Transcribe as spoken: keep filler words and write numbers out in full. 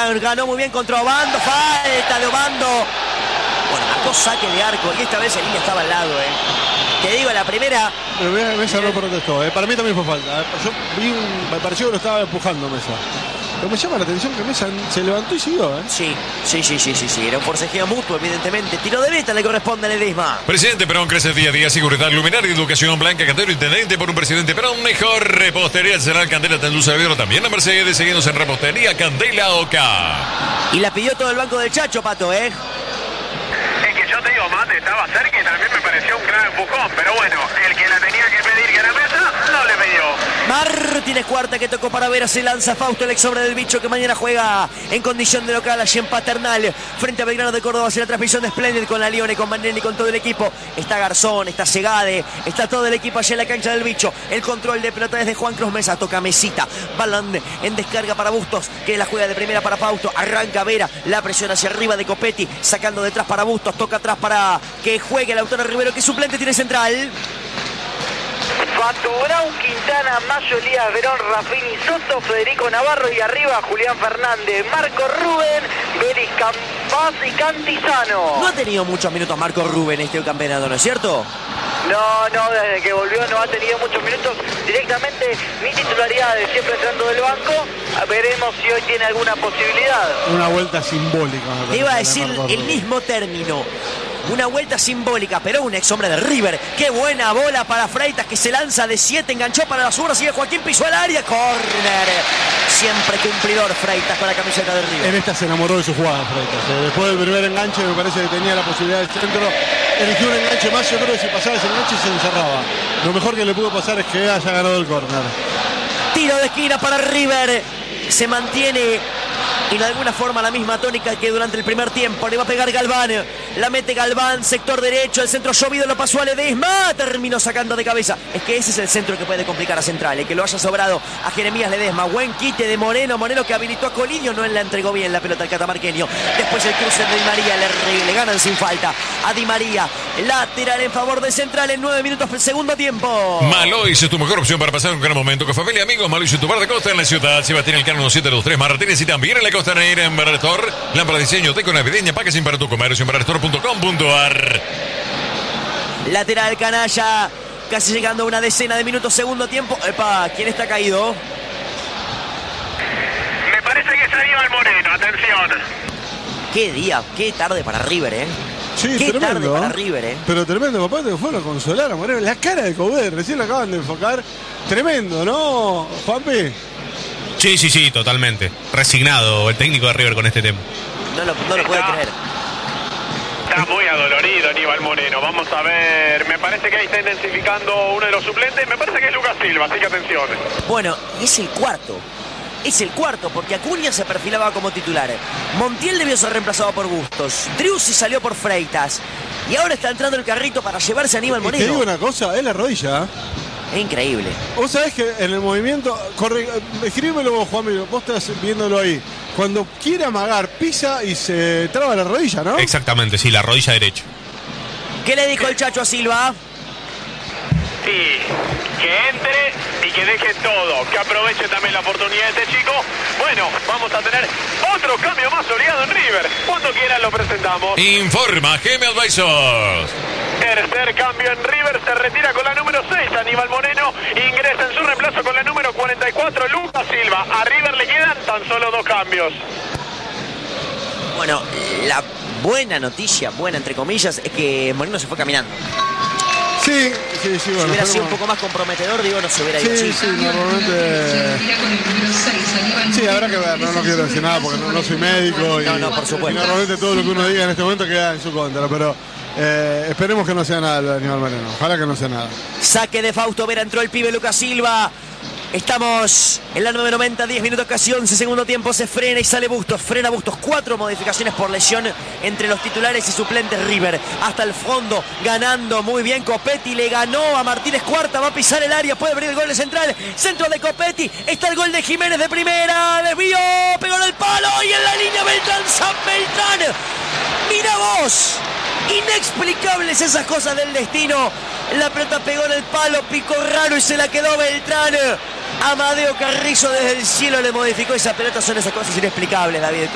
Beltrán ganó muy bien contra Obando. Falta de Obando. Bueno, marcó saque de arco y esta vez el línea estaba al lado, eh. Te digo, la primera... Pero Mesa no protestó, eh. Para mí también fue falta. Eh. Yo vi un... Me pareció que lo estaba empujando Mesa. Pero me llama la atención que Mesa se levantó y siguió, ¿eh? Sí, sí, sí, sí, sí, sí. Era un forcejeo mutuo, evidentemente. Tiro de meta le corresponde a Ledesma. Presidente Perón crece día a día. Seguridad, luminaria, educación, Blanca Cantero, intendente por un presidente Perón. Mejor repostería artesanal Candela Tanduza de Vidro. También la Mercedes, siguiéndose en repostería Candela Oca. Y la pidió todo el banco del Chacho, Pato, ¿eh? Es que yo te digo, Mate, estaba cerca y también me pareció un gran empujón. Pero bueno, el que la tenía que pedir, que era Mesa, no le pidió. Martínez Cuarta, que tocó para Vera, se lanza Fausto, el ex hombre del bicho, que mañana juega en condición de local allí en Paternal frente a Belgrano de Córdoba. Hace la transmisión de Splendid con la Lione, con Manelli, con todo el equipo. Está Garzón, está Segade, está todo el equipo allí en la cancha del bicho. El control de pelota es de Juan Cruz Mesa, toca Mesita, balón en descarga para Bustos, que la juega de primera para Fausto. Arranca Vera, la presión hacia arriba de Copetti, sacando detrás para Bustos, toca atrás para que juegue el autor Rivero, que suplente tiene central. Fatu Brown, Quintana, Mayo, Elías Verón, Rafini Soto, Federico Navarro y arriba Julián Fernández, Marco Rubén, Belis Campaz y Cantizano. No ha tenido muchos minutos Marco Rubén este campeonato, ¿no es cierto? No, no, desde que volvió no ha tenido muchos minutos. Directamente mi titularidad de siempre entrando del banco. Veremos si hoy tiene alguna posibilidad. Una vuelta simbólica. Te iba a decir el mismo término. Una vuelta simbólica, pero un ex hombre de River. Qué buena bola para Freitas, que se lanza de siete, enganchó para la zurda, sigue Joaquín, pisó al área, córner. Siempre cumplidor Freitas con la camiseta de River. En esta se enamoró de su jugada Freitas. Después del primer enganche me parece que tenía la posibilidad del centro. Eligió un enganche más, yo creo que si pasaba ese enganche se encerraba. Lo mejor que le pudo pasar es que haya ganado el córner. Tiro de esquina para River. Se mantiene y de alguna forma la misma tónica que durante el primer tiempo. Le va a pegar Galván, la mete Galván, sector derecho, el centro llovido lo pasó a Ledesma, terminó sacando de cabeza. Es que ese es el centro que puede complicar a Central, el que lo haya sobrado a Jeremías Ledesma. Buen quite de Moreno, Moreno que habilitó a Colidio, no la entregó bien la pelota al catamarqueño. Después el cruce de Di María, le, le ganan sin falta a Di María. Lateral en favor de Central en nueve minutos del segundo tiempo. Malois es tu mejor opción para pasar un gran momento con familia y amigos. Malois es tu bar de costa en la ciudad. Sebastián Elcano uno siete dos tres Martínez y también en la Costanera en Barrestor. Lámpara de diseño, teco navideña, packaging para tu comercio en barrestor punto com punto ar. Lateral canalla, casi llegando a una decena de minutos, segundo tiempo. Epa, ¿quién está caído? Me parece que es Aníbal Moreno, atención. Qué día, qué tarde para River, ¿eh? Sí, qué tremendo, tarde para ¿eh? River, ¿eh? Pero tremendo, papá, te fueron a consolar a Moreno. La cara de Coudet, recién lo acaban de enfocar. Tremendo, ¿no, Juanpi? Sí, sí, sí, totalmente. Resignado el técnico de River con este tema. No lo, no lo puede creer. Está muy adolorido Aníbal Moreno. Vamos a ver. Me parece que ahí está intensificando uno de los suplentes. Me parece que es Lucas Silva, así que atención. Bueno, es el cuarto. Es el cuarto, porque Acuña se perfilaba como titular. Montiel debió ser reemplazado por Bustos. Driussi salió por Freitas. Y ahora está entrando el carrito para llevarse a Aníbal Moreno. Y te digo una cosa, es la rodilla, ¿eh? Es increíble. Vos sabés que en el movimiento, corre, escríbelo vos, Juan, vos estás viéndolo ahí. Cuando quiere amagar, pisa y se traba la rodilla, ¿no? Exactamente, sí, la rodilla derecha. ¿Qué le dijo el Chacho a Silva? Sí, que entre y que deje todo, que aproveche también la oportunidad de este chico. Bueno, vamos a tener otro cambio más oleado en River. Cuando quieran lo presentamos. Informa G M Advisors. Tercer cambio en River, se retira con la número seis Aníbal Moreno, ingresa en su reemplazo con la número cuarenta y cuatro Lucas Silva. A River le quedan tan solo dos cambios. Bueno, la buena noticia, buena entre comillas, es que Moreno se fue caminando. Sí, sí, sí, bueno. Si hubiera sido pero... un poco más comprometido, digo, no se hubiera ido. Sí, sí, normalmente... Sí, habrá que ver, no, no quiero decir nada porque no, no soy médico. Y, no, no, por supuesto. Y normalmente todo lo que uno diga en este momento queda en su contra, pero eh, esperemos que no sea nada lo de Aníbal Moreno. Ojalá que no sea nada. Saque de Fausto Vera, entró el pibe Lucas Silva. Estamos en la nueve noventa, diez minutos casi once, segundo tiempo, se frena y sale Bustos, frena Bustos, cuatro modificaciones por lesión entre los titulares y suplentes River, hasta el fondo, ganando muy bien Copetti, le ganó a Martínez Cuarta, va a pisar el área, puede abrir el gol de Central, centro de Copetti, está el gol de Jiménez de primera, desvío, pegó en el palo y en la línea Beltrán, San Beltrán, mira vos, inexplicables esas cosas del destino, la pelota pegó en el palo, picó raro y se la quedó Beltrán. Amadeo Carrizo desde el cielo le modificó esa pelota, son esas cosas inexplicables, David.